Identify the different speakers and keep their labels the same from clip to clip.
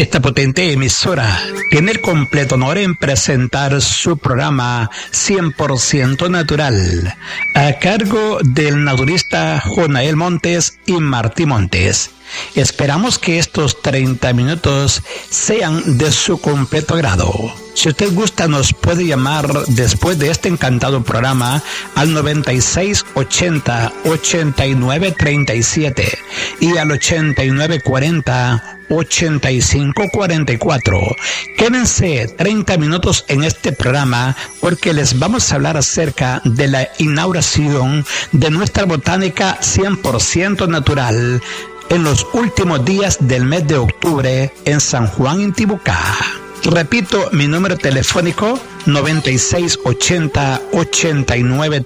Speaker 1: Esta potente emisora tiene el completo honor en presentar su programa 100% natural, a cargo del naturista Jonael Montes y Martí Montes. Esperamos que estos 30 minutos sean de su completo agrado. Si usted gusta, nos puede llamar después de este encantado programa al 96 80 89 37 y al 89 40 85 44. Quédense 30 minutos en este programa porque les vamos a hablar acerca de la inauguración de nuestra botánica 100% natural en los últimos días del mes de octubre en San Juan, Intibucá. Repito, mi número telefónico 96 80 89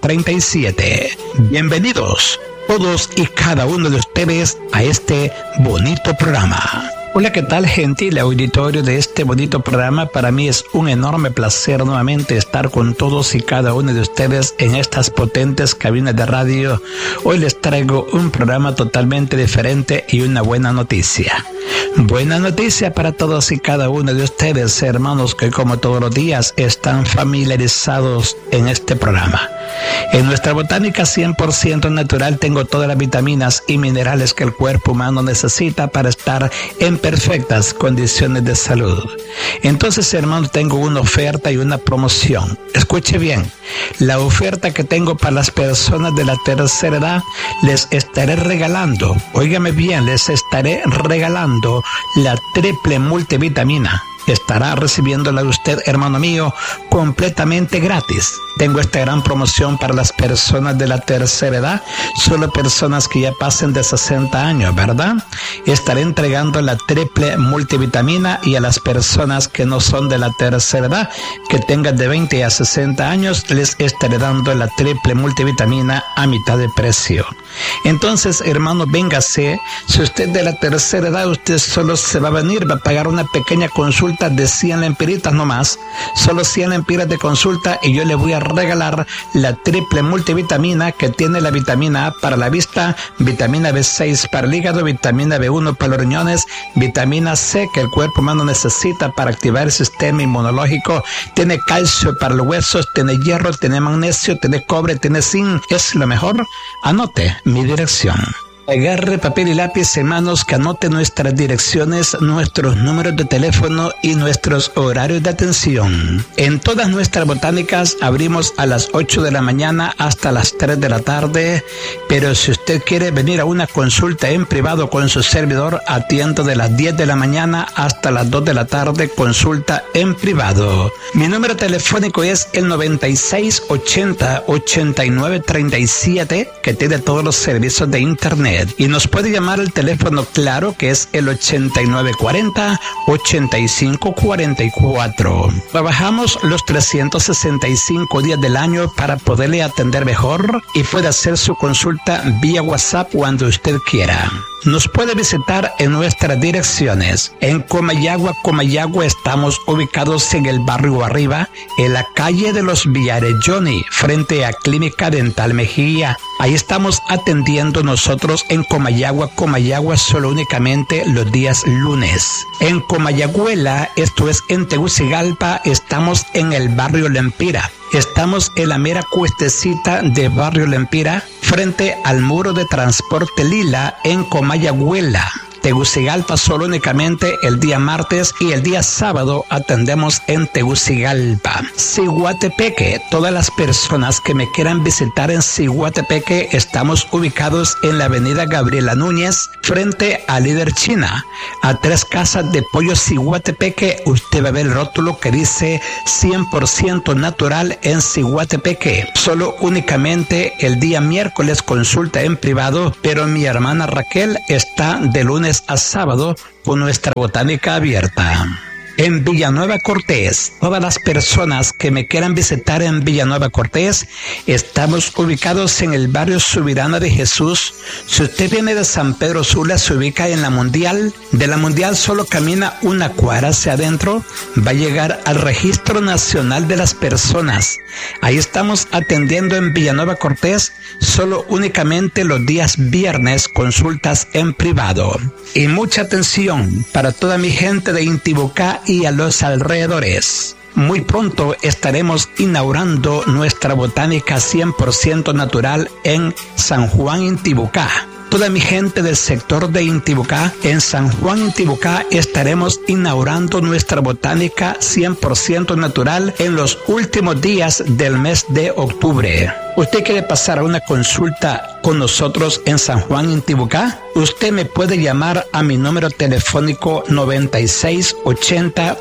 Speaker 1: 37. Bienvenidos todos y cada uno de ustedes a este bonito programa. Hola, ¿qué tal, gentil auditorio de este bonito programa? Para mí es un enorme placer nuevamente estar con todos y cada uno de ustedes en estas potentes cabinas de radio. Hoy les traigo un programa totalmente diferente y una buena noticia. Buena noticia para todos y cada uno de ustedes, hermanos, que como todos los días están familiarizados en este programa. En nuestra botánica 100% natural tengo todas las vitaminas y minerales que el cuerpo humano necesita para estar en perfectas condiciones de salud. Entonces, hermanos, tengo una oferta y una promoción. Escuche bien, la oferta que tengo para las personas de la tercera edad, les estaré regalando, óigame bien, les estaré regalando la triple multivitamina. Estará recibiéndola usted, hermano mío, completamente gratis. Tengo esta gran promoción para las personas de la tercera edad, solo personas que ya pasen de 60 años, ¿verdad? Estaré entregando la triple multivitamina y a las personas que no son de la tercera edad, que tengan de 20 a 60 años, les estaré dando la triple multivitamina a mitad de precio. Entonces, hermano, véngase. Si usted de la tercera edad, usted solo se va a venir, va a pagar una pequeña consulta de 100 lempiritas nomás, solo 100 lempiras de consulta, y yo le voy a regalar la triple multivitamina que tiene la vitamina A para la vista, vitamina B6 para el hígado, vitamina B1 para los riñones, vitamina C que el cuerpo humano necesita para activar el sistema inmunológico, tiene calcio para los huesos, tiene hierro, tiene magnesio, tiene cobre, tiene zinc. Es lo mejor. Anote mi dirección. Agarre papel y lápiz en manos, que anote nuestras direcciones, nuestros números de teléfono y nuestros horarios de atención. En todas nuestras botánicas abrimos a las 8 de la mañana hasta las 3 de la tarde, pero si usted quiere venir a una consulta en privado con su servidor, atiendo de las 10 de la mañana hasta las 2 de la tarde, consulta en privado. Mi número telefónico es el 96 80 89 37, que tiene todos los servicios de internet. Y nos puede llamar al teléfono claro, que es el 8940 8544. Trabajamos los 365 días del año para poderle atender mejor, y puede hacer su consulta vía WhatsApp cuando usted quiera. Nos puede visitar en nuestras direcciones. En Comayagua, estamos ubicados en el barrio Arriba, en la calle de los Villarelloni, frente a Clínica Dental Mejía. Ahí estamos atendiendo nosotros en Comayagua, solo únicamente los días lunes. En Comayagüela, esto es en Tegucigalpa, estamos en el barrio Lempira. Estamos en la mera cuestecita de barrio Lempira, frente al muro de transporte Lila en Comayagüela. Tegucigalpa solo únicamente el día martes, y el día sábado atendemos en Tegucigalpa. Siguatepeque, todas las personas que me quieran visitar en Siguatepeque, estamos ubicados en la avenida Gabriela Núñez, frente a Líder China, a 3 casas de pollo Siguatepeque. Usted va a ver el rótulo que dice 100% natural en Siguatepeque. Solo únicamente el día miércoles consulta en privado, pero mi hermana Raquel está de lunes a sábado con nuestra botánica abierta. en Villanueva Cortés. Todas las personas que me quieran visitar en Villanueva Cortés, estamos ubicados en el barrio Subirana de Jesús. Si usted viene de San Pedro Sula, se ubica en la Mundial. De la Mundial solo camina una cuadra hacia adentro, va a llegar al Registro Nacional de las Personas. Ahí estamos atendiendo en Villanueva Cortés, solo únicamente los días viernes, consultas en privado. Y mucha atención para toda mi gente de Intibucá y a los alrededores. Muy pronto estaremos inaugurando nuestra botánica 100% natural en San Juan, Intibucá. Toda mi gente del sector de Intibucá, en San Juan, Intibucá, estaremos inaugurando nuestra botánica 100% natural en los últimos días del mes de octubre. ¿Usted quiere pasar a una consulta con nosotros en San Juan, Intibucá? Usted me puede llamar a mi número telefónico 96 80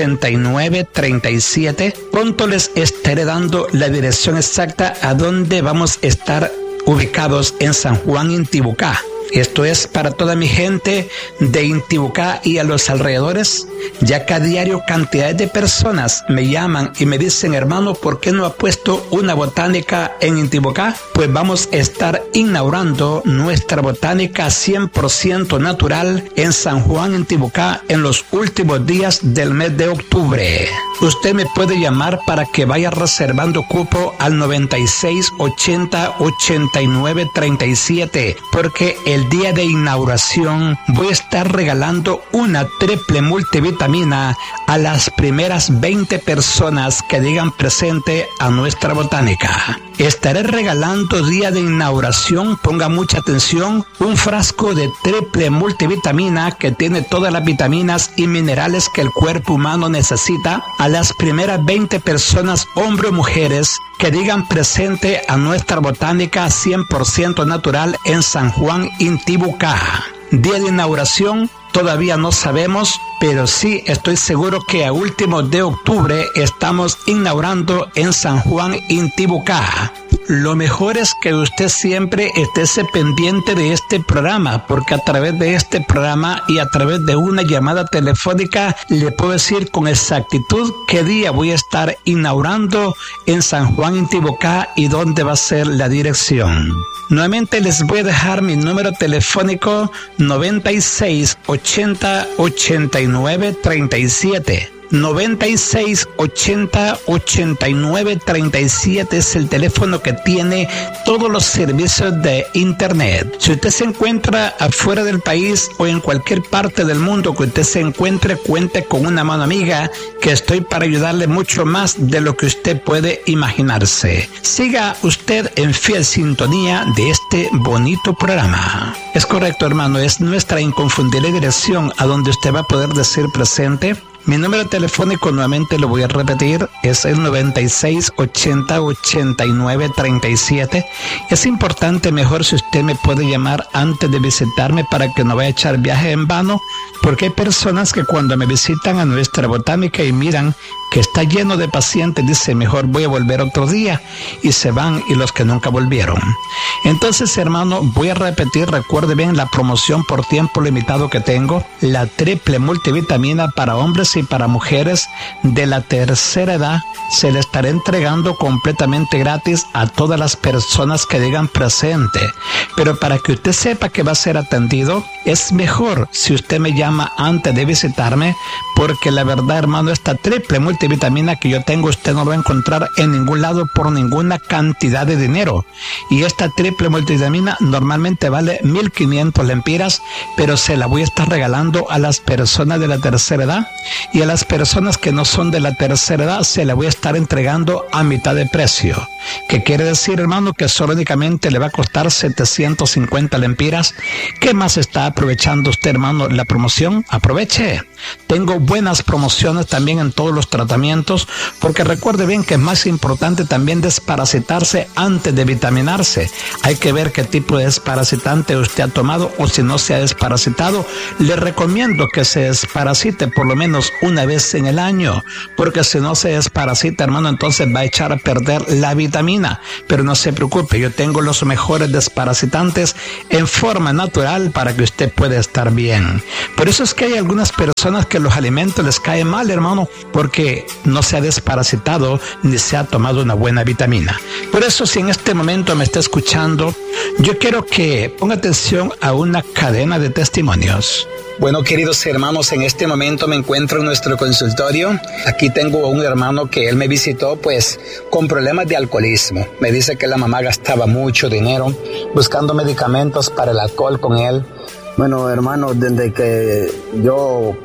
Speaker 1: 89 37. Pronto les estaré dando la dirección exacta a donde vamos a estar ubicados en San Juan, Intibucá. Esto es para toda mi gente de Intibucá y a los alrededores, ya que a diario cantidades de personas me llaman y me dicen, hermano, ¿por qué no ha puesto una botánica en Intibucá? Pues vamos a estar inaugurando nuestra botánica 100% natural en San Juan, Intibucá, en los últimos días del mes de octubre. Usted me puede llamar para que vaya reservando cupo al 96 80 89 37, porque el día de inauguración voy a estar regalando una triple multivitamina a las primeras 20 personas que digan presente a nuestra botánica. Estaré regalando día de inauguración, ponga mucha atención, un frasco de triple multivitamina que tiene todas las vitaminas y minerales que el cuerpo humano necesita a las primeras 20 personas, hombres o mujeres, que digan presente a nuestra botánica 100% natural en San Juan, Intibucá. Día de inauguración todavía no sabemos, pero sí estoy seguro que a últimos de octubre estamos inaugurando en San Juan, Intibucá. Lo mejor es que usted siempre esté pendiente de este programa, porque a través de este programa y a través de una llamada telefónica le puedo decir con exactitud qué día voy a estar inaugurando en San Juan, Intibucá y dónde va a ser la dirección. Nuevamente les voy a dejar mi número telefónico 96 80 89 37. 96 80 89 37 es el teléfono que tiene todos los servicios de internet. Si usted se encuentra afuera del país o en cualquier parte del mundo que usted se encuentre, cuente con una mano amiga que estoy para ayudarle mucho más de lo que usted puede imaginarse. Siga usted en fiel sintonía de este bonito programa. Es correcto, hermano, es nuestra inconfundible dirección a donde usted va a poder decir presente. Mi número telefónico, nuevamente lo voy a repetir, es el 96 80 89 37. Es importante, mejor si usted me puede llamar antes de visitarme para que no vaya a echar viaje en vano, porque hay personas que cuando me visitan a nuestra botánica y miran que está lleno de pacientes, dice, mejor voy a volver otro día, y se van, y los que nunca volvieron. Entonces, hermano, voy a repetir, recuerde bien la promoción por tiempo limitado que tengo, la triple multivitamina para hombres y para mujeres de la tercera edad, se le estará entregando completamente gratis a todas las personas que digan presente. Pero para que usted sepa que va a ser atendido, es mejor si usted me llama antes de visitarme, porque la verdad, hermano, esta triple multivitamina que yo tengo, usted no lo va a encontrar en ningún lado por ninguna cantidad de dinero. Y esta triple multivitamina normalmente vale 1,500 lempiras, pero se la voy a estar regalando a las personas de la tercera edad, y a las personas que no son de la tercera edad se la voy a estar entregando a mitad de precio. ¿Qué quiere decir, hermano? Que solo únicamente le va a costar 750 lempiras. ¿Qué más está aprovechando usted, hermano, la promoción? Aproveche. Tengo buenas promociones también en todos los tratamientos, porque recuerde bien que es más importante también desparasitarse antes de vitaminarse. Hay que ver qué tipo de desparasitante usted ha tomado, o si no se ha desparasitado, le recomiendo que se desparasite por lo menos una vez en el año, porque si no se desparasita, hermano, entonces va a echar a perder la vitamina. Pero no se preocupe, yo tengo los mejores desparasitantes en forma natural para que usted pueda estar bien. Por eso es que hay algunas personas personas que los alimentos les caen mal, hermano, porque no se ha desparasitado ni se ha tomado una buena vitamina. Por eso, si en este momento me está escuchando, yo quiero que ponga atención a una cadena de testimonios. Bueno, queridos hermanos, en este momento me encuentro en nuestro consultorio. Aquí tengo a un hermano que él me visitó pues con problemas de alcoholismo. Me dice que la mamá gastaba mucho dinero buscando medicamentos para el alcohol con él.
Speaker 2: Bueno, hermano, desde que yo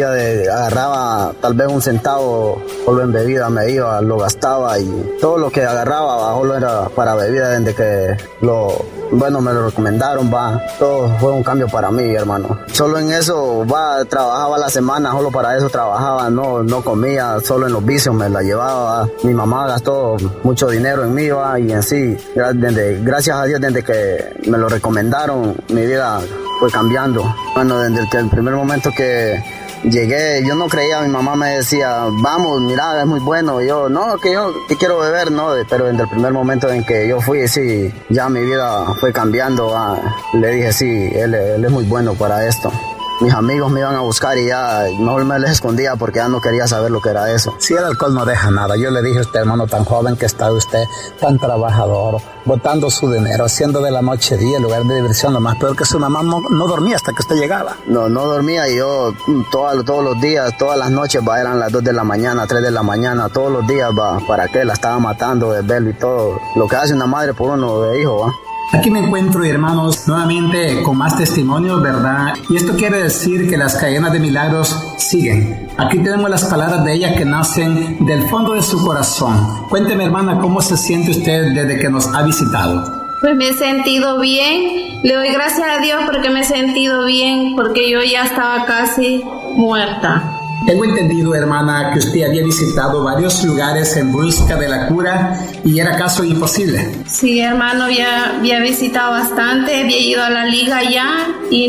Speaker 2: agarraba tal vez un centavo solo en bebida, me iba, lo gastaba y todo lo que agarraba solo era para bebida. Desde que me lo recomendaron, todo fue un cambio para mí, hermano. Solo en eso, trabajaba la semana, solo para eso trabajaba, no comía, solo en los vicios me la llevaba. Mi mamá gastó mucho dinero en mí, y en sí, gracias a Dios, desde que me lo recomendaron, mi vida fue cambiando. Bueno, desde el primer momento que llegué, yo no creía, mi mamá me decía, vamos, mira, es muy bueno. Y yo, no, que quiero beber, no. Pero desde el primer momento en que yo fui, sí, ya mi vida fue cambiando. Le dije, sí, él es muy bueno para esto. Mis amigos me iban a buscar y ya mejor me les escondía porque ya no quería saber lo que era eso.
Speaker 1: Si el alcohol no deja nada, yo le dije a usted, hermano, tan joven que está usted, tan trabajador, botando su dinero, haciendo de la noche día lugar de diversión. Lo más peor que su mamá no dormía hasta que usted llegaba.
Speaker 2: No dormía, y yo todos los días, todas las noches, eran las 2 de la mañana, 3 de la mañana, todos los días, para que la estaba matando de verlo y todo. Lo que hace una madre por uno de hijo,
Speaker 1: Aquí me encuentro, hermanos, nuevamente con más testimonios, ¿verdad? Y esto quiere decir que las cadenas de milagros siguen. Aquí tenemos las palabras de ella que nacen del fondo de su corazón. Cuénteme, hermana, ¿cómo se siente usted desde que nos ha visitado?
Speaker 3: Pues me he sentido bien. Le doy gracias a Dios porque me he sentido bien, porque yo ya estaba casi muerta.
Speaker 1: Tengo entendido, hermana, que usted había visitado varios lugares en busca de la cura y era caso imposible.
Speaker 3: Sí, hermano, había visitado bastante, había ido a la liga ya y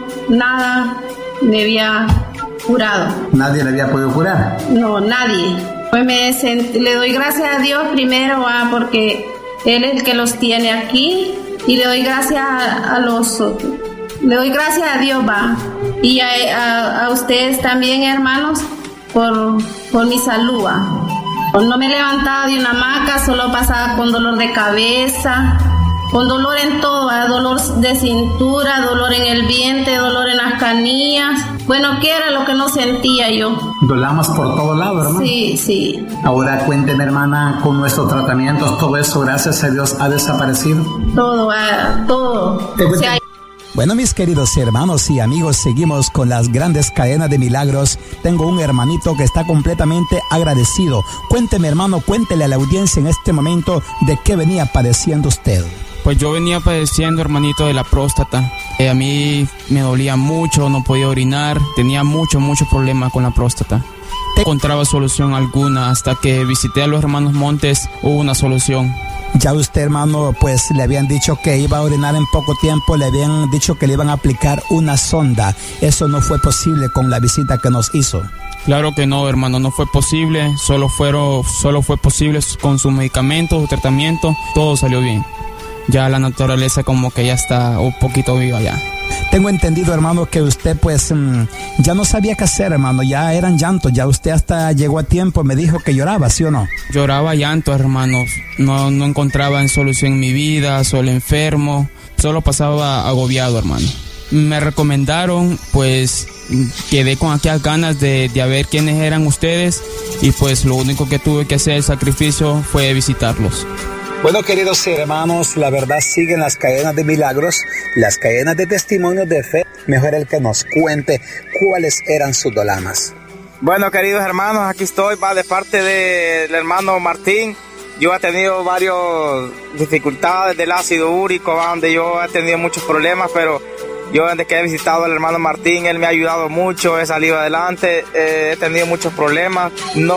Speaker 3: nada me había curado.
Speaker 1: ¿Nadie le había podido curar?
Speaker 3: No, nadie. Pues le doy gracias a Dios primero, porque Él es el que los tiene aquí, y le doy gracias a Dios, y a ustedes también, hermanos, por mi salud, No me levantaba de una hamaca, solo pasaba con dolor de cabeza, con dolor en todo, dolor de cintura, dolor en el vientre, dolor en las canillas. Bueno, ¿qué era lo que no sentía yo?
Speaker 1: Dolamos por todos lados, hermano.
Speaker 3: Sí.
Speaker 1: Ahora cuénteme, hermana, con nuestros tratamientos, todo eso, gracias a Dios, ha desaparecido.
Speaker 3: Todo.
Speaker 1: Bueno, mis queridos hermanos y amigos, seguimos con las grandes cadenas de milagros. Tengo un hermanito que está completamente agradecido. Cuénteme, hermano, cuéntele a la audiencia en este momento de qué venía padeciendo usted.
Speaker 4: Pues yo venía padeciendo, hermanito, de la próstata. A mí me dolía mucho, no podía orinar, tenía mucho problema con la próstata. No encontraba solución alguna, hasta que visité a los hermanos Montes, hubo una solución.
Speaker 1: Ya usted, hermano, pues le habían dicho que iba a orinar en poco tiempo, le habían dicho que le iban a aplicar una sonda. Eso no fue posible con la visita que nos hizo.
Speaker 4: Claro que no, hermano, no fue posible, solo fue posible con sus medicamentos, su tratamiento, todo salió bien. Ya la naturaleza como que ya está un poquito viva ya.
Speaker 1: Tengo entendido, hermano, que usted pues ya no sabía qué hacer, hermano, ya eran llantos, ya usted hasta llegó a tiempo, me dijo que lloraba, ¿sí o no?
Speaker 4: Lloraba llantos, hermanos, no encontraba solución en mi vida, solo enfermo, solo pasaba agobiado, hermano. Me recomendaron, pues quedé con aquellas ganas de ver quiénes eran ustedes, y pues lo único que tuve que hacer, el sacrificio, fue visitarlos.
Speaker 1: Bueno, queridos hermanos, la verdad siguen las cadenas de milagros, las cadenas de testimonios de fe. Mejor el que nos cuente cuáles eran sus dolamas.
Speaker 5: Bueno, queridos hermanos, aquí estoy, de parte del hermano Martín. Yo he tenido varias dificultades del ácido úrico, donde yo he tenido muchos problemas, pero yo desde que he visitado al hermano Martín, él me ha ayudado mucho, he salido adelante, he tenido muchos problemas,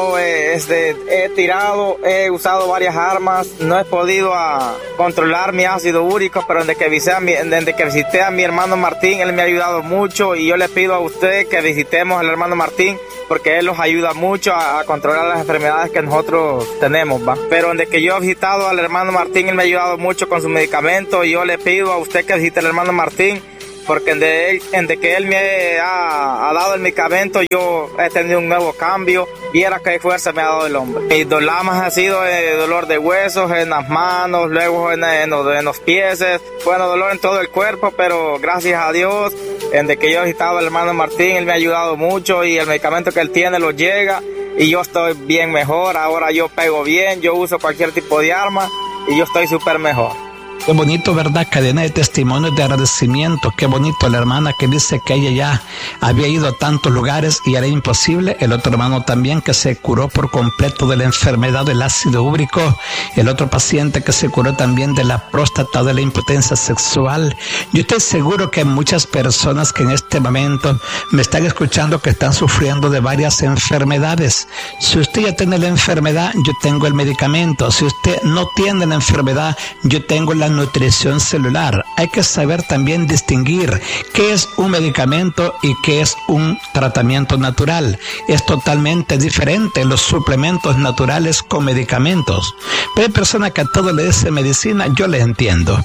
Speaker 5: he tirado, he usado varias armas, no he podido controlar mi ácido úrico, pero desde que visité a mi hermano Martín, él me ha ayudado mucho, y yo le pido a usted que visitemos al hermano Martín, porque él nos ayuda mucho a controlar las enfermedades que nosotros tenemos, Pero desde que yo he visitado al hermano Martín, él me ha ayudado mucho con sus medicamentos, y yo le pido a usted que visite al hermano Martín, porque de que él me ha dado el medicamento, yo he tenido un nuevo cambio. Viera qué fuerza me ha dado el hombre. Mis problemas han sido dolor de huesos en las manos, luego en los pies, bueno, dolor en todo el cuerpo, pero gracias a Dios, desde que yo he visitado al hermano Martín, él me ha ayudado mucho y el medicamento que él tiene lo llega y yo estoy bien mejor. Ahora yo pego bien, yo uso cualquier tipo de arma y yo estoy súper mejor.
Speaker 1: Qué bonito, ¿verdad? Cadena de testimonios de agradecimiento. Qué bonito la hermana que dice que ella ya había ido a tantos lugares y era imposible. El otro hermano también que se curó por completo de la enfermedad del ácido úrico. El otro paciente que se curó también de la próstata, de la impotencia sexual. Yo estoy seguro que hay muchas personas que en este momento me están escuchando que están sufriendo de varias enfermedades. Si usted ya tiene la enfermedad, yo tengo el medicamento. Si usted no tiene la enfermedad, yo tengo la nutrición celular. Hay que saber también distinguir qué es un medicamento y qué es un tratamiento natural. Es totalmente diferente los suplementos naturales con medicamentos. Pero hay personas que a todo le dicen medicina. Yo le entiendo,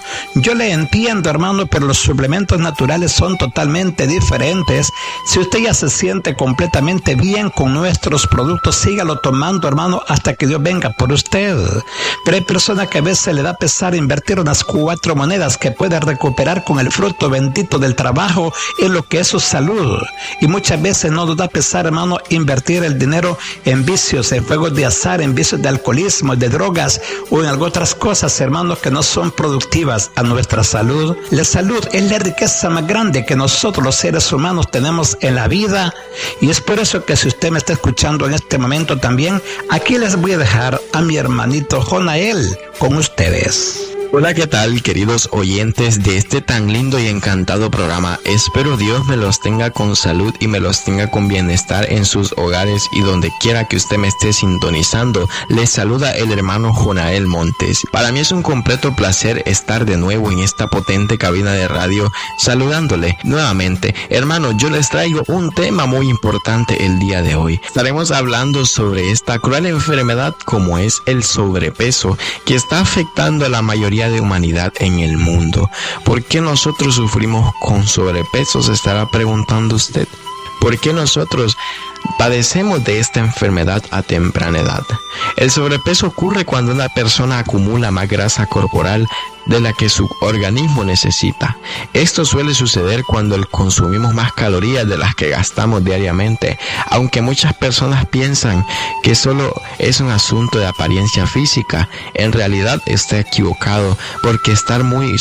Speaker 1: hermano, pero los suplementos naturales son totalmente diferentes. Si usted ya se siente completamente bien con nuestros productos, sígalo tomando, hermano, hasta que Dios venga por usted. Pero hay personas que a veces le da pesar invertir unas 4 monedas que puede recuperar con el fruto bendito del trabajo en lo que es su salud. Y muchas veces no nos da pesar, hermano, invertir el dinero en vicios, en juegos de azar, en vicios de alcoholismo, de drogas o en algunas otras cosas, hermanos, que no son productivas a nuestra salud. La salud es la riqueza más grande que nosotros los seres humanos tenemos en la vida. Y es por eso que si usted me está escuchando en este momento también, aquí les voy a dejar a mi hermanito Jonael con ustedes.
Speaker 6: Hola, ¿qué tal, queridos oyentes de este tan lindo y encantado programa? Espero Dios me los tenga con salud y me los tenga con bienestar en sus hogares y donde quiera que usted me esté sintonizando. Les saluda el hermano Jonael Montes. Para mí es un completo placer estar de nuevo en esta potente cabina de radio saludándole nuevamente. Hermano, yo les traigo un tema muy importante el día de hoy. Estaremos hablando sobre esta cruel enfermedad como es el sobrepeso, que está afectando a la mayoría de humanidad en el mundo. ¿Por qué nosotros sufrimos con sobrepeso? Se estará preguntando usted. ¿Por qué nosotros padecemos de esta enfermedad a temprana edad? El sobrepeso ocurre cuando una persona acumula más grasa corporal de la que su organismo necesita. Esto suele suceder cuando consumimos más calorías de las que gastamos diariamente, aunque muchas personas piensan que solo es un asunto de apariencia física. En realidad está equivocado, porque estar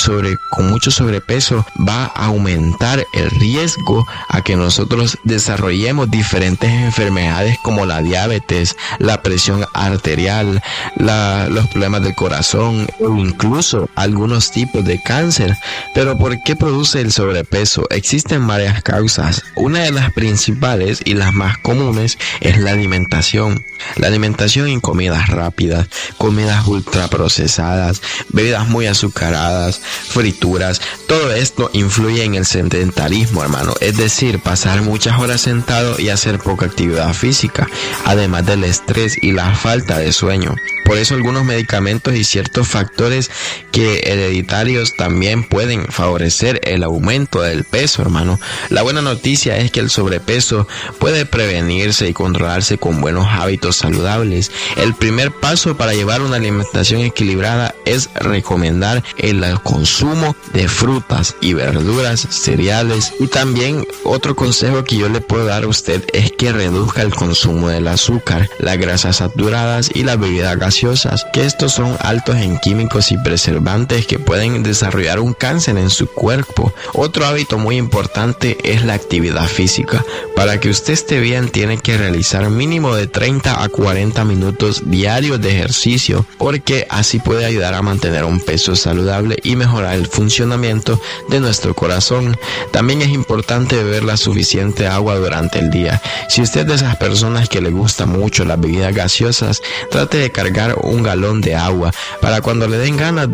Speaker 6: con mucho sobrepeso va a aumentar el riesgo a que nosotros desarrollemos diferentes enfermedades como la diabetes, la presión arterial, los problemas del corazón o incluso algunos tipos de cáncer. Pero ¿por qué produce el sobrepeso? Existen varias causas. Una de las principales y las más comunes es la alimentación. La alimentación en comidas rápidas, comidas ultraprocesadas, bebidas muy azucaradas, frituras. Todo esto influye en el sedentarismo, hermano. Es decir, pasar muchas horas sentado y hacer poca actividad física, además del estrés y la falta de sueño. Por eso algunos medicamentos y ciertos factores hereditarios también pueden favorecer el aumento del peso, hermano. La buena noticia es que el sobrepeso puede prevenirse y controlarse con buenos hábitos saludables. El primer paso para llevar una alimentación equilibrada es recomendar el consumo de frutas y verduras, cereales, y también otro consejo que yo le puedo dar a usted es que reduzca el consumo del azúcar, las grasas saturadas y las bebidas gaseosas, que estos son altos en químicos y preservantes que pueden desarrollar un cáncer en su cuerpo. Otro hábito muy importante es la actividad física. Para que usted esté bien, tiene que realizar mínimo de 30 a 40 minutos diarios de ejercicio, porque así puede ayudar a mantener un peso saludable y mejorar el funcionamiento de nuestro corazón. También es importante beber la suficiente agua durante el día. Si usted es de esas personas que le gusta mucho las bebidas gaseosas, trate de cargar un galón de agua para cuando le den ganas de beber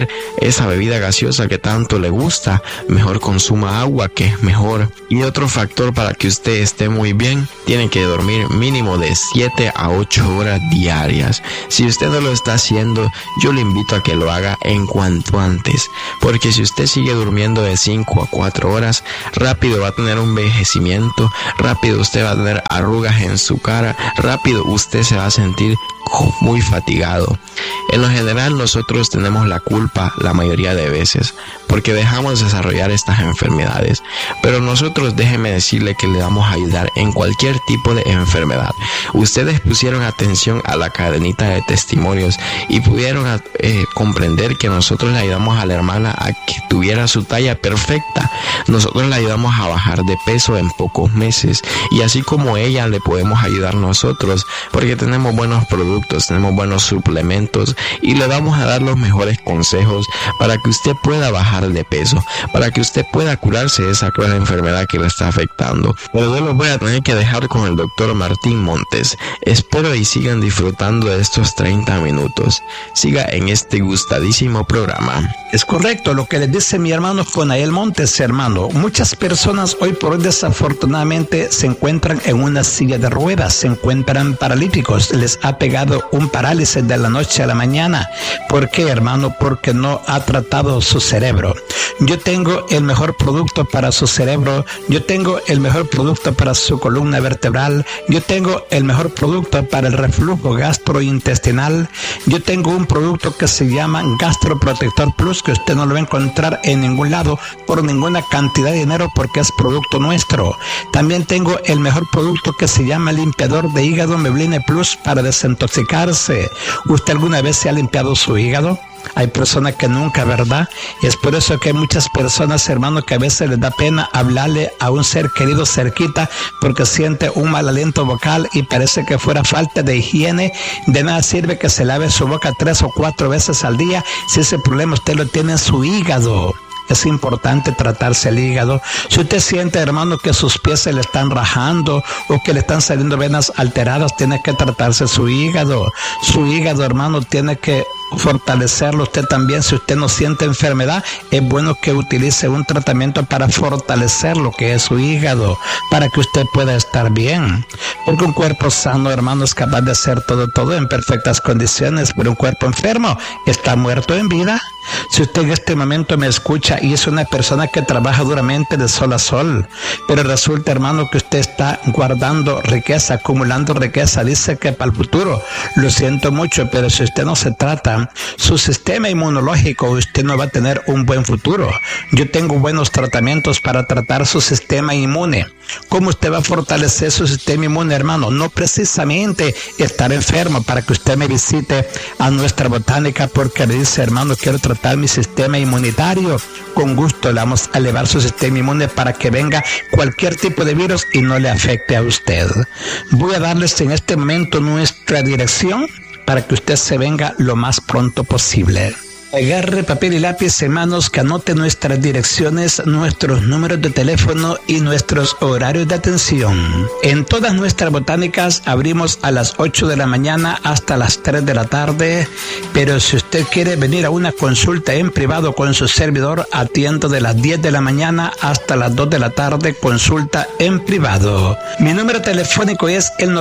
Speaker 6: esa bebida gaseosa que tanto le gusta, mejor consuma agua, que es mejor. Y otro factor para que usted esté muy bien, tiene que dormir mínimo de 7 a 8 horas diarias. Si usted no lo está haciendo, yo le invito a que lo haga en cuanto antes, porque si usted sigue durmiendo de 5 a 4 horas, rápido va a tener un envejecimiento, rápido usted va a tener arrugas en su cara, rápido usted se va a sentir muy fatigado. En lo general, nosotros tenemos la culpa la mayoría de veces porque dejamos desarrollar estas enfermedades, pero nosotros, déjeme decirle que le vamos a ayudar en cualquier tipo de enfermedad. Ustedes pusieron atención a la cadenita de testimonios y pudieron comprender que nosotros le ayudamos a la hermana a que tuviera su talla perfecta. Nosotros le ayudamos a bajar de peso en pocos meses, y así como ella le podemos ayudar nosotros, porque tenemos buenos productos, tenemos buenos suplementos y le vamos a dar los mejores consejos para que usted pueda bajar de peso, para que usted pueda curarse de esa cruel enfermedad que le está afectando. Pero yo los voy a tener que dejar con el doctor Martín Montes. Espero y sigan disfrutando de estos 30 minutos. Siga en este gustadísimo programa.
Speaker 1: Es correcto lo que le dice mi hermano Jonael Montes, hermano. Muchas personas hoy por hoy desafortunadamente se encuentran en una silla de ruedas, se encuentran paralíticos, les ha pegado un parálisis de la noche a la mañana. ¿Por qué, hermano? Porque no ha tratado su cerebro. Yo tengo el mejor producto para su cerebro, yo tengo el mejor producto para su columna vertebral, yo tengo el mejor producto para el reflujo gastrointestinal, yo tengo un producto que se llama Gastroprotector Plus, que usted no lo va a encontrar en ningún lado por ninguna cantidad de dinero porque es producto nuestro. También tengo el mejor producto que se llama Limpiador de Hígado Mebline Plus para desintoxicarse. ¿Usted alguna vez se ha limpiado su hígado? Hay personas que nunca, ¿verdad? Y es por eso que hay muchas personas, hermano, que a veces les da pena hablarle a un ser querido cerquita porque siente un mal aliento vocal y parece que fuera falta de higiene. De nada sirve que se lave su boca 3 o 4 veces al día si ese problema usted lo tiene en su hígado. Es importante tratarse el hígado. Si usted siente, hermano, que sus pies se le están rajando o que le están saliendo venas alteradas, tiene que tratarse su hígado. Su hígado, hermano, tiene que fortalecerlo usted también. Si usted no siente enfermedad, es bueno que utilice un tratamiento para fortalecer lo que es su hígado, para que usted pueda estar bien. Porque un cuerpo sano, hermano, es capaz de hacer todo en perfectas condiciones, pero un cuerpo enfermo está muerto en vida. Si usted en este momento me escucha y es una persona que trabaja duramente de sol a sol, pero resulta, hermano, que usted está guardando riqueza, acumulando riqueza, dice que para el futuro, lo siento mucho, pero si usted no se trata su sistema inmunológico, usted no va a tener un buen futuro. Yo tengo buenos tratamientos para tratar su sistema inmune. ¿Cómo usted va a fortalecer su sistema inmune, hermano? No precisamente estar enfermo, para que usted me visite a nuestra botánica porque le dice, hermano, quiero tratar mi sistema inmunitario. Con gusto le vamos a elevar su sistema inmune para que venga cualquier tipo de virus y no le afecte a usted. Voy a darles en este momento nuestra dirección para que usted se venga lo más pronto posible. Agarre papel y lápiz, hermanos, que anote nuestras direcciones, nuestros números de teléfono y nuestros horarios de atención. En todas nuestras botánicas abrimos a las 8 de la mañana hasta las 3 de la tarde, pero si usted quiere venir a una consulta en privado con su servidor, atiendo de las 10 de la mañana hasta las 2 de la tarde, consulta en privado. Mi número telefónico es el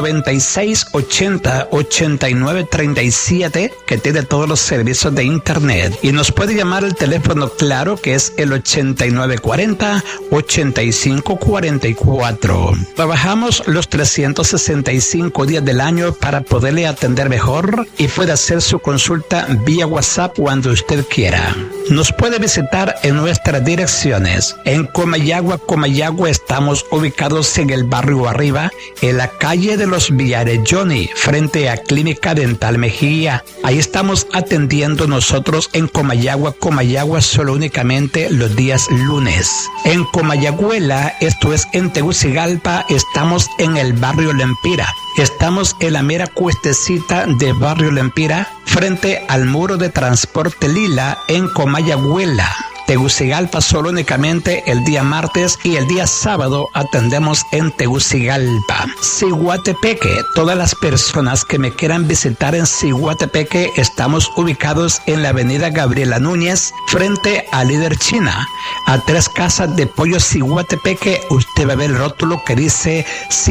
Speaker 1: 9680-8937, que tiene todos los servicios de internet. Y nos puede llamar al teléfono claro, que es el 8940-8544. Trabajamos los 365 días del año para poderle atender mejor y puede hacer su consulta vía WhatsApp cuando usted quiera. Nos puede visitar en nuestras direcciones. En Comayagua, estamos ubicados en el barrio Arriba, en la calle de los Villarelloni, frente a Clínica Dental Mejía. Ahí estamos atendiendo nosotros en Comayagua, solo únicamente los días lunes. En Comayagüela, esto es en Tegucigalpa, estamos en el barrio Lempira. Estamos en la mera cuestecita de barrio Lempira, frente al muro de transporte Lila en Comayagüela. Tegucigalpa solo únicamente el día martes y el día sábado atendemos en Tegucigalpa. Ciguatepeque, todas las personas que me quieran visitar en Ciguatepeque, estamos ubicados en la avenida Gabriela Núñez, frente a Líder China. A 3 casas de pollo Ciguatepeque, usted va a ver el rótulo que dice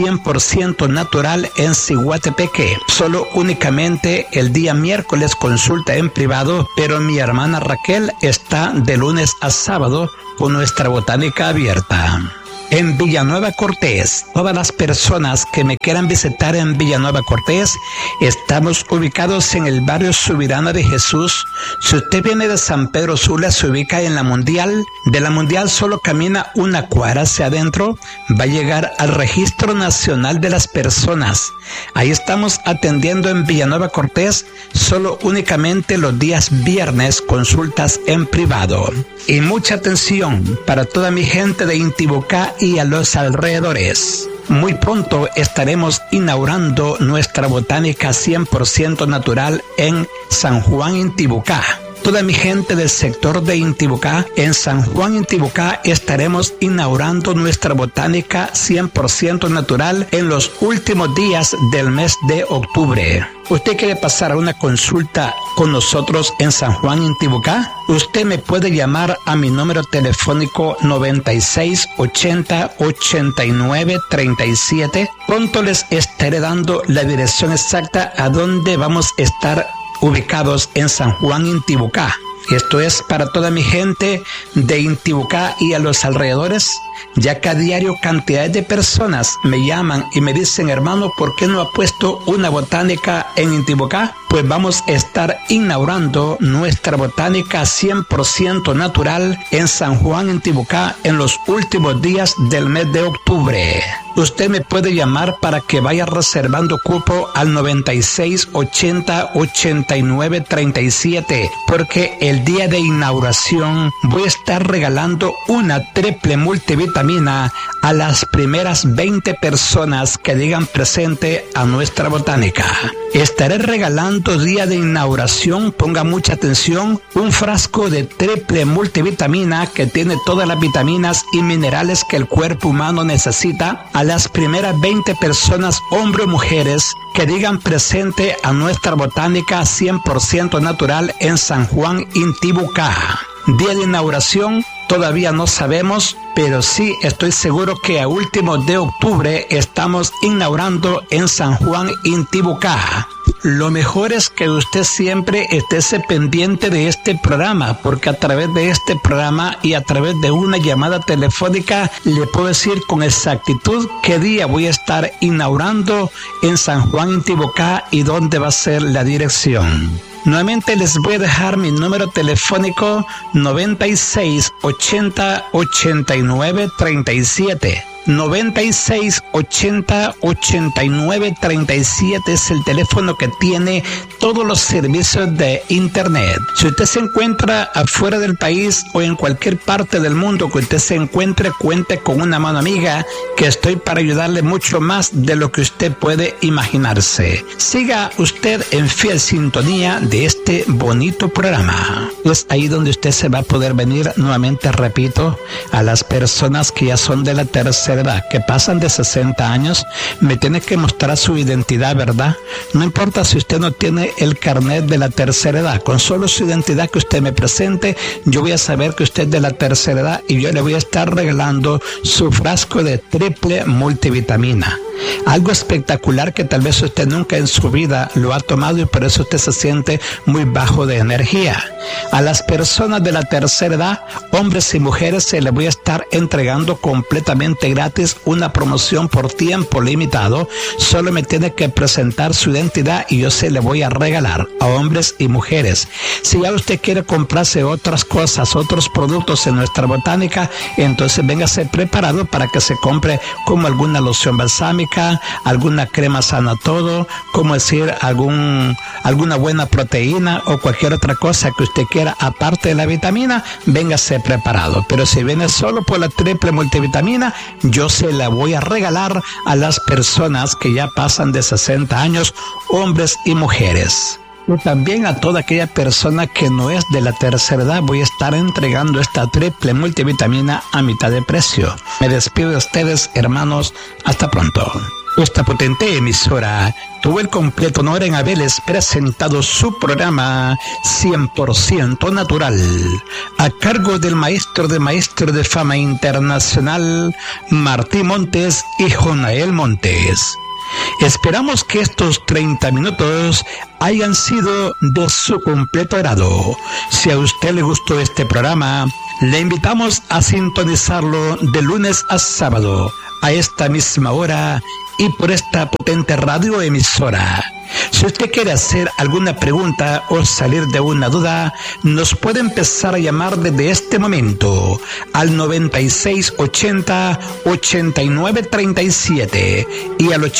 Speaker 1: 100% natural en Ciguatepeque. Solo únicamente el día miércoles consulta en privado, pero mi hermana Raquel está de lunes a sábado con nuestra botánica abierta. En Villanueva Cortés, todas las personas que me quieran visitar en Villanueva Cortés, estamos ubicados en el barrio Subirana de Jesús. Si usted viene de San Pedro Sula, se ubica en la Mundial. De la Mundial solo camina 1 cuadra hacia adentro, va a llegar al Registro Nacional de las Personas. Ahí estamos atendiendo en Villanueva Cortés, solo únicamente los días viernes, consultas en privado. Y mucha atención para toda mi gente de Intibucá y a los alrededores. Muy pronto estaremos inaugurando nuestra botánica 100% natural en San Juan, Intibucá. Toda mi gente del sector de Intibucá, en San Juan, Intibucá, estaremos inaugurando nuestra botánica 100% natural en los últimos días del mes de octubre. ¿Usted quiere pasar a una consulta con nosotros en San Juan, Intibucá? Usted me puede llamar a mi número telefónico 96 80 89 37. Pronto les estaré dando la dirección exacta a donde vamos a estar ubicados en San Juan, Intibucá. Esto es para toda mi gente de Intibucá y a los alrededores, ya que a diario cantidades de personas me llaman y me dicen, hermano, ¿por qué no ha puesto una botánica en Intibucá? Pues vamos a estar inaugurando nuestra botánica 100% natural en San Juan, Intibucá, en los últimos días del mes de octubre. Usted me puede llamar para que vaya reservando cupo al 96 80 89 37, porque el día de inauguración voy a estar regalando una triple multivitamina a las primeras 20 personas que digan presente a nuestra botánica. Estaré regalando día de inauguración, ponga mucha atención, un frasco de triple multivitamina que tiene todas las vitaminas y minerales que el cuerpo humano necesita a las primeras 20 personas, hombres o mujeres, que digan presente a nuestra botánica 100% natural en San Juan, Intibucá. Día de inauguración todavía no sabemos, pero sí estoy seguro que a últimos de octubre estamos inaugurando en San Juan, Intibucá. Lo mejor es que usted siempre esté pendiente de este programa, porque a través de este programa y a través de una llamada telefónica le puedo decir con exactitud qué día voy a estar inaugurando en San Juan, Intibucá y dónde va a ser la dirección. Nuevamente les voy a dejar mi número telefónico 96 80 89 37. 96 80 89 37 es el teléfono que tiene todos los servicios de internet. Si usted se encuentra afuera del país o en cualquier parte del mundo que usted se encuentre, cuente con una mano amiga que estoy para ayudarle mucho más de lo que usted puede imaginarse. Siga usted en fiel sintonía de este bonito programa. Es ahí donde usted se va a poder venir, nuevamente repito, a las personas que ya son de la tercera edad, que pasan de 60 años, me tiene que mostrar su identidad, ¿verdad? No importa si usted no tiene el carnet de la tercera edad, con solo su identidad que usted me presente, yo voy a saber que usted es de la tercera edad y yo le voy a estar regalando su frasco de triple multivitamina. Algo espectacular que tal vez usted nunca en su vida lo ha tomado y por eso usted se siente muy bajo de energía. A las personas de la tercera edad, hombres y mujeres, se les voy a estar entregando completamente gratis una promoción por tiempo limitado. Solo me tiene que presentar su identidad y yo se le voy a regalar a hombres y mujeres. Si ya usted quiere comprarse otras cosas, otros productos en nuestra botánica, entonces véngase preparado para que se compre como alguna loción balsámica, alguna crema sana todo, como decir alguna buena proteína o cualquier otra cosa que usted quiera aparte de la vitamina, véngase preparado. Pero si viene solo por la triple multivitamina, yo se la voy a regalar a las personas que ya pasan de 60 años, hombres y mujeres. Y también a toda aquella persona que no es de la tercera edad voy a estar entregando esta triple multivitamina a mitad de precio. Me despido de ustedes, hermanos. Hasta pronto. Esta potente emisora tuvo el completo honor en haberles presentado su programa 100% natural, a cargo del maestro de fama internacional, Martín Montes y Jonael Montes. Esperamos que estos 30 minutos hayan sido de su completo agrado. Si a usted le gustó este programa, le invitamos a sintonizarlo de lunes a sábado, a esta misma hora y por esta potente radioemisora. Si usted quiere hacer alguna pregunta o salir de una duda, nos puede empezar a llamar desde este momento al 9680-8937 y al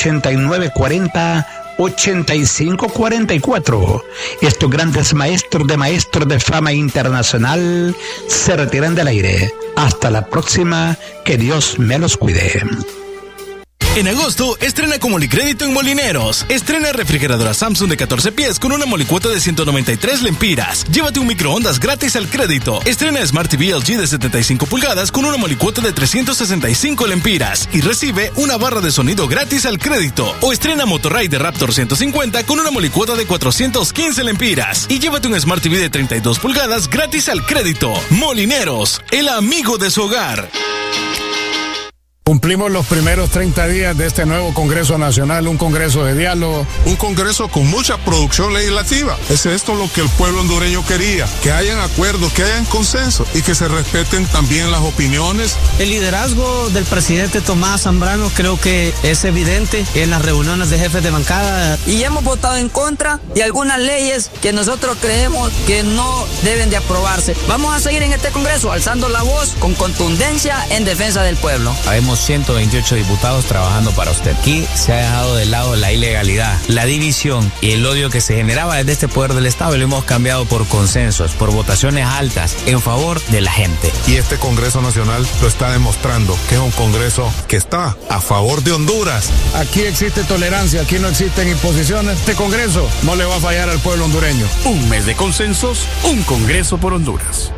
Speaker 1: 8940-8544. Estos grandes maestros de fama internacional se retiran del aire. Hasta la próxima, que Dios me los cuide.
Speaker 7: En agosto, estrena con Molicrédito en Molineros. Estrena refrigeradora Samsung de 14 pies con una molicuota de 193 lempiras. Llévate un microondas gratis al crédito. Estrena Smart TV LG de 75 pulgadas con una molicuota de 365 lempiras. Y recibe una barra de sonido gratis al crédito. O estrena Motorride Raptor 150 con una molicuota de 415 lempiras. Y llévate un Smart TV de 32 pulgadas gratis al crédito. Molineros, el amigo de su hogar.
Speaker 8: Cumplimos los primeros 30 días de este nuevo Congreso Nacional, un Congreso de diálogo.
Speaker 9: Un Congreso con mucha producción legislativa. Es esto lo que el pueblo hondureño quería, que hayan acuerdos, que hayan consenso y que se respeten también las opiniones.
Speaker 10: El liderazgo del presidente Tomás Zambrano creo que es evidente en las reuniones de jefes de bancada.
Speaker 11: Y hemos votado en contra de algunas leyes que nosotros creemos que no deben de aprobarse. Vamos a seguir en este Congreso alzando la voz con contundencia en defensa del pueblo.
Speaker 12: Habemos 128 diputados trabajando para usted. Aquí se ha dejado de lado la ilegalidad, la división y el odio que se generaba desde este poder del Estado y lo hemos cambiado por consensos, por votaciones altas en favor de la gente.
Speaker 9: Y este Congreso Nacional lo está demostrando, que es un Congreso que está a favor de Honduras.
Speaker 8: Aquí existe tolerancia, aquí no existen imposiciones. Este Congreso no le va a fallar al pueblo hondureño.
Speaker 13: Un mes de consensos, un Congreso por Honduras.